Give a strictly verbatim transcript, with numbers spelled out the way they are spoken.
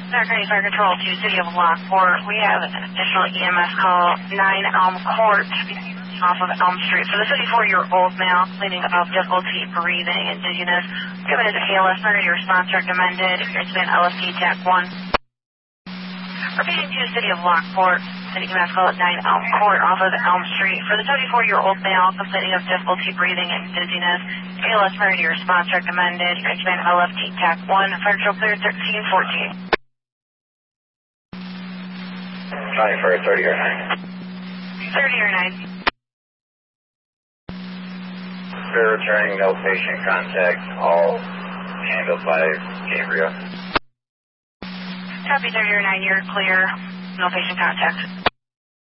Secretary Fire Control to City of Lockport. We have an additional E M S call, nine Elm Court, off of Elm Street. For the fifty-four-year-old male complaining of difficulty breathing and dizziness, given his A L S, emergency response recommended. It's been L F T T A C one. Repeating to City of Lockport, City E M S call at nine Elm Court, off of Elm Street. For the seventy-four-year-old male complaining of difficulty breathing and dizziness, A L S, emergency response recommended. It's been L F T T A C one. Fire Control clear thirteen fourteen. Trying for a thirty or nine. thirty or nine. Clear returning, no patient contact, all handled by Gabriel. Copy thirty or nine, you're clear. No patient contact.